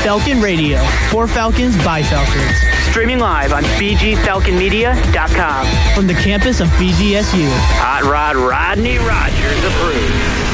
Falcon Radio. For Falcons, by Falcons. Streaming live on BGFalconMedia.com. From the campus of BGSU. Hot Rod Rodney Rogers approved.